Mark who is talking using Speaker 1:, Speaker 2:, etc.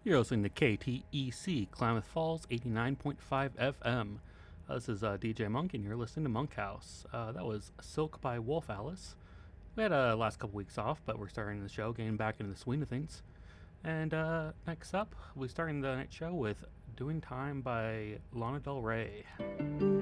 Speaker 1: You're listening to KTEC, Klamath Falls 89.5 FM. This is DJ Monk, and you're listening to Monk House. That was Silk by Wolf Alice. We had last couple weeks off, but we're starting the show, getting back into the swing of things. And next up, we're starting the night show with Doing Time by Lana Del Rey.